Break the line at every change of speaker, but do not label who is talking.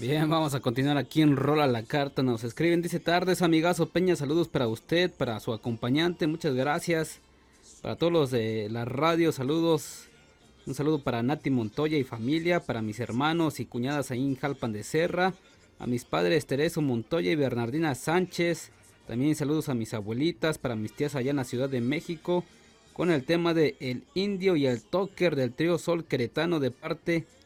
Bien, vamos a continuar aquí en Rola la Carta. Nos escriben, dice tardes, amigazo Peña, saludos para usted, para su acompañante, muchas gracias. Para todos los de la radio, saludos. Un saludo para Nati Montoya y familia, para mis hermanos y cuñadas ahí en Jalpan de Serra, a mis padres Tereso Montoya y Bernardina Sánchez. También saludos a mis abuelitas, para mis tías allá en la Ciudad de México, con el tema de El Indio y el Toker del trío Sol Queretano de parte